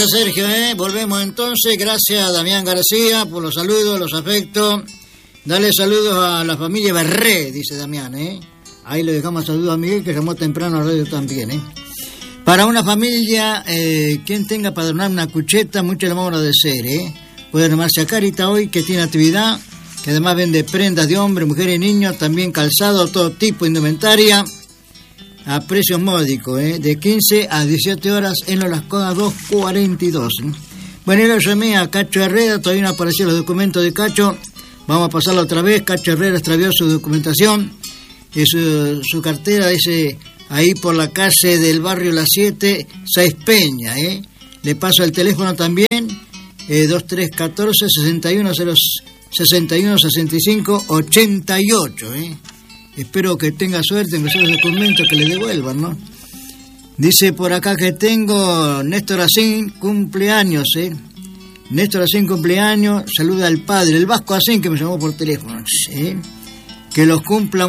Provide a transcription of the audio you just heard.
Sergio, volvemos entonces. Gracias a Damián García por los saludos, los afectos. Dale saludos a la familia Berré, dice Damián, Ahí le dejamos saludos a Miguel, que llamó temprano a radio también, Para una familia, quien tenga para donar una cucheta, mucho le vamos a agradecer, Puede llamarse a Carita hoy, que tiene actividad, que además vende prendas de hombres, mujeres y niños, también calzado, todo tipo de indumentaria, a precios módicos, de 15 a 17 horas en Las Codas 242. Bueno, yo lo llamé a Cacho Herrera, todavía no aparecieron los documentos de Cacho. Vamos a pasarlo otra vez. Cacho Herrera extravió su documentación y su cartera, dice, ahí por la calle del barrio Las 7, 6 Peña, Le paso el teléfono también, 2314 61 65 88, Espero que tenga suerte en los documentos que le devuelvan, ¿no? Dice por acá que tengo Néstor Asín, cumpleaños, Néstor Asín, cumpleaños, saluda al padre, el Vasco Asín, que me llamó por teléfono, que los cumpla